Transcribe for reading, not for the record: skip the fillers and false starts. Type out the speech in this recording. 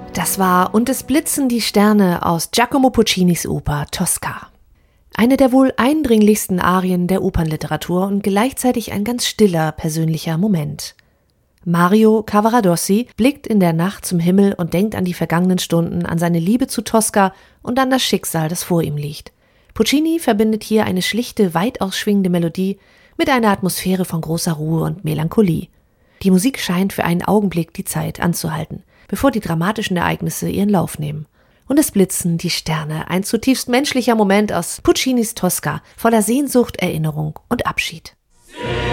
Das war Und es blitzen die Sterne aus Giacomo Puccinis Oper Tosca. Eine der wohl eindringlichsten Arien der Opernliteratur und gleichzeitig ein ganz stiller, persönlicher Moment. Mario Cavaradossi blickt in der Nacht zum Himmel und denkt an die vergangenen Stunden, an seine Liebe zu Tosca und an das Schicksal, das vor ihm liegt. Puccini verbindet hier eine schlichte, weit ausschwingende Melodie mit einer Atmosphäre von großer Ruhe und Melancholie. Die Musik scheint für einen Augenblick die Zeit anzuhalten, bevor die dramatischen Ereignisse ihren Lauf nehmen. Und es blitzen die Sterne, ein zutiefst menschlicher Moment aus Puccinis Tosca, voller Sehnsucht, Erinnerung und Abschied.